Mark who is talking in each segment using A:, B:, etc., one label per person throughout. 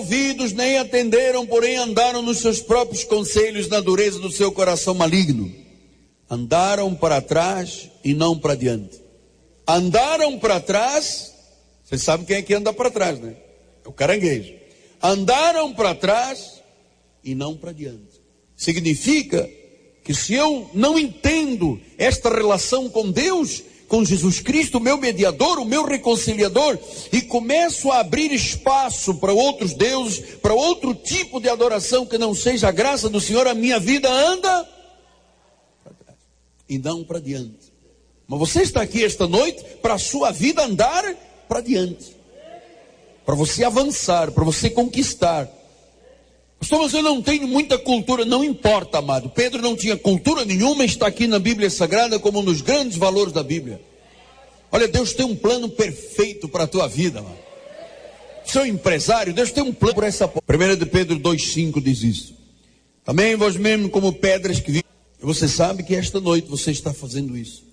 A: ouvidos nem atenderam, porém andaram nos seus próprios conselhos, na dureza do seu coração maligno. Andaram para trás e não para diante. Andaram para trás, vocês sabem quem é que anda para trás, né? É o caranguejo. Andaram para trás e não para diante. Significa que se eu não entendo esta relação com Deus, com Jesus Cristo, o meu mediador, o meu reconciliador, e começo a abrir espaço para outros deuses, para outro tipo de adoração que não seja a graça do Senhor, a minha vida anda para trás e não para diante. Mas você está aqui esta noite para a sua vida andar para diante, para você avançar, para você conquistar. Pastor, mas eu não tenho muita cultura. Não importa, amado. Pedro não tinha cultura nenhuma, está aqui na Bíblia Sagrada como um dos grandes valores da Bíblia. Olha, Deus tem um plano perfeito para a tua vida, amado. Seu empresário, Deus tem um plano por essa porta. 1 de Pedro 2,5 diz isso. Também vós mesmo como pedras que vivem. Você sabe que esta noite você está fazendo isso.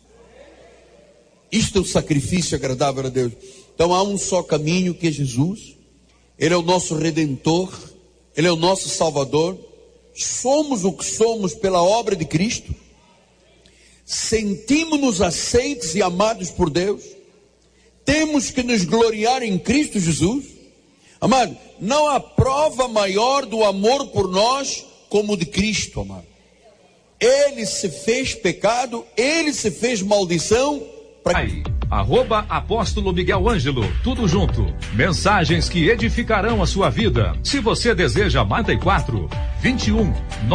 A: Isto é o sacrifício agradável a Deus. Então há um só caminho, que é Jesus. Ele é o nosso Redentor. Ele é o nosso Salvador. Somos o que somos pela obra de Cristo. Sentimos-nos aceitos e amados por Deus. Temos que nos gloriar em Cristo Jesus. Amado, não há prova maior do amor por nós como o de Cristo, amado. Ele se fez pecado, ele se fez maldição.
B: @Apóstolo Miguel Ângelo, tudo junto. Mensagens que edificarão a sua vida. Se você deseja 44 21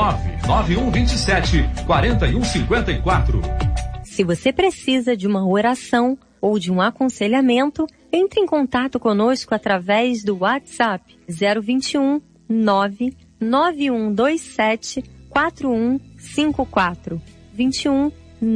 B: 99127 4154.
C: Se você precisa de uma oração ou de um aconselhamento, entre em contato conosco através do WhatsApp 021 99127 4154. 21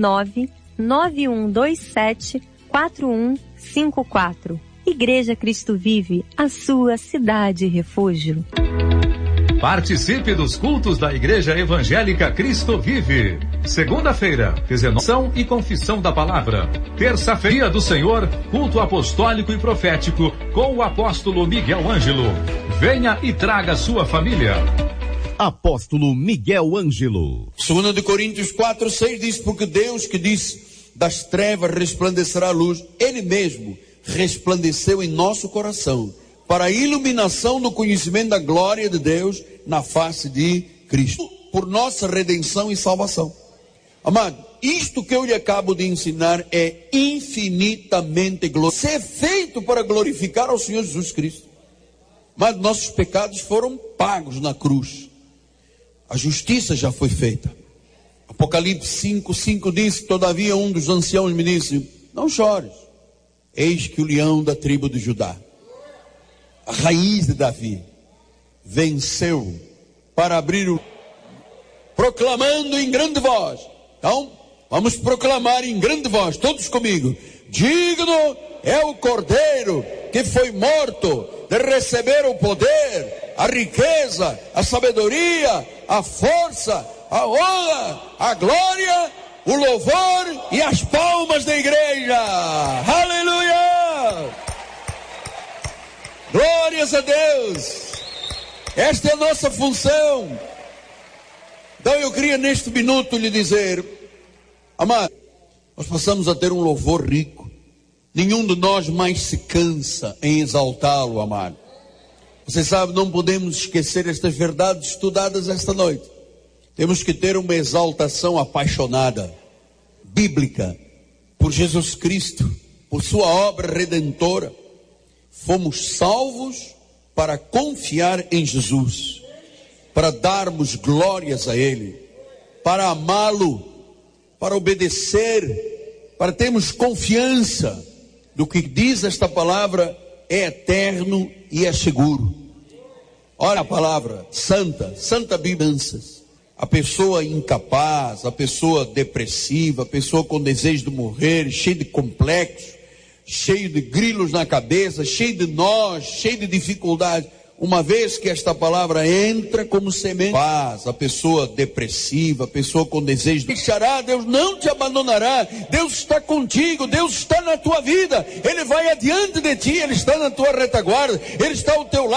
C: 99127 4154. Igreja Cristo Vive, a sua cidade refúgio.
B: Participe dos cultos da Igreja Evangélica Cristo Vive. Segunda-feira, renovação e confissão da palavra. Terça-feira do Senhor, culto apostólico e profético com o apóstolo Miguel Ângelo. Venha e traga sua família.
D: Apóstolo Miguel Ângelo.
A: 2 de Coríntios 4:6 diz: porque Deus que disse das trevas resplandecerá a luz, Ele mesmo resplandeceu em nosso coração, para a iluminação do conhecimento da glória de Deus na face de Cristo, por nossa redenção e salvação. Amado, isto que eu lhe acabo de ensinar é infinitamente glorioso. Ser feito para glorificar ao Senhor Jesus Cristo. Mas nossos pecados foram pagos na cruz. A justiça já foi feita. Apocalipse 5:5 diz: todavia um dos anciãos me disse: não chores, eis que o leão da tribo de Judá, a raiz de Davi, venceu para abrir o... proclamando em grande voz. Então, vamos proclamar em grande voz, todos comigo: digno é o Cordeiro que foi morto de receber o poder, a riqueza, a sabedoria, a força, a honra, a glória, o louvor e as palmas da igreja. Aleluia! Glórias a Deus. Esta é a nossa função. Então eu queria neste minuto lhe dizer, amado, nós passamos a ter um louvor rico. Nenhum de nós mais se cansa em exaltá-lo, amado. Você sabe, não podemos esquecer estas verdades estudadas esta noite. Temos que ter uma exaltação apaixonada, bíblica, por Jesus Cristo, por sua obra redentora. Fomos salvos para confiar em Jesus, para darmos glórias a Ele, para amá-lo, para obedecer, para termos confiança do que diz esta palavra, é eterno e é seguro. Olha a palavra santa, Santa Bíblia. A pessoa incapaz, a pessoa depressiva, a pessoa com desejo de morrer, cheio de complexos, cheio de grilos na cabeça, cheio de nós, cheio de dificuldades. Uma vez que esta palavra entra como semente, paz, a pessoa depressiva, a pessoa com desejo de... Deus não te abandonará, Deus está contigo, Deus está na tua vida, Ele vai adiante de ti, Ele está na tua retaguarda, Ele está ao teu lado.